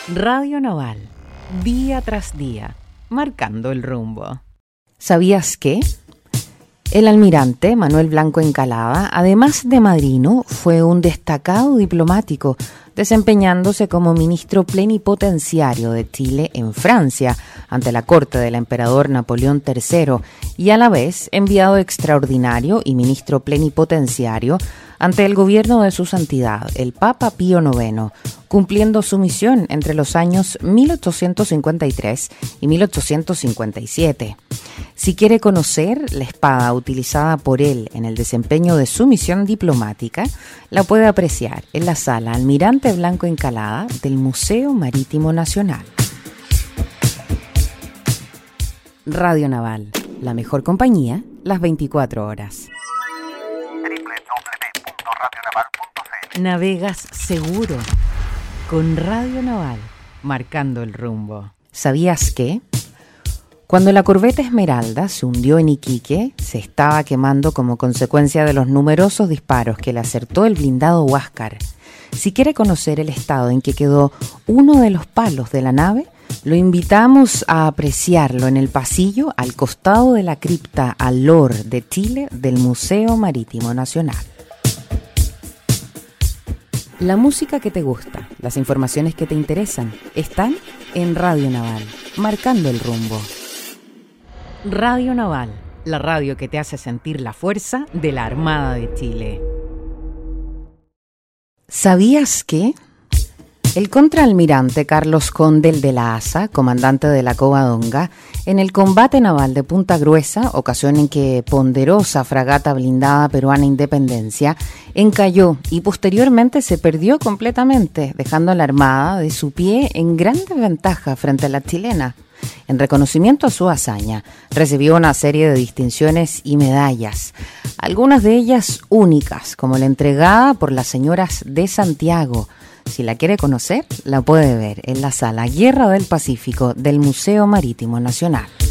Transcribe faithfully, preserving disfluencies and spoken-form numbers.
Radio Naval, día tras día, marcando el rumbo. ¿Sabías qué? El almirante Manuel Blanco Encalada, además de madrino, fue un destacado diplomático, desempeñándose como ministro plenipotenciario de Chile en Francia, ante la corte del emperador Napoleón tercero, y a la vez enviado extraordinario y ministro plenipotenciario ante el gobierno de su santidad, el Papa Pío noveno, cumpliendo su misión entre los años mil ochocientos cincuenta y tres y mil ochocientos cincuenta y siete. Si quiere conocer la espada utilizada por él en el desempeño de su misión diplomática, la puede apreciar en la sala Almirante Blanco Encalada del Museo Marítimo Nacional. Radio Naval, la mejor compañía, las veinticuatro horas. doble u doble u doble u punto radio naval punto c l. Navegas seguro con Radio Naval, marcando el rumbo. ¿Sabías qué? Cuando la corbeta Esmeralda se hundió en Iquique, se estaba quemando como consecuencia de los numerosos disparos que le acertó el blindado Huáscar. Si quiere conocer el estado en que quedó uno de los palos de la nave, lo invitamos a apreciarlo en el pasillo al costado de la cripta Alor de Chile del Museo Marítimo Nacional. La música que te gusta, las informaciones que te interesan, están en Radio Naval, marcando el rumbo. Radio Naval, la radio que te hace sentir la fuerza de la Armada de Chile. ¿Sabías que? El contraalmirante Carlos Condel de la Asa, comandante de la Covadonga, en el combate naval de Punta Gruesa, ocasión en que ponderosa fragata blindada peruana Independencia encalló y posteriormente se perdió completamente, dejando a la Armada de su pie en gran desventaja frente a la chilena. En reconocimiento a su hazaña, recibió una serie de distinciones y medallas, algunas de ellas únicas, como la entregada por las señoras de Santiago. Si la quiere conocer, la puede ver en la sala Guerra del Pacífico del Museo Marítimo Nacional.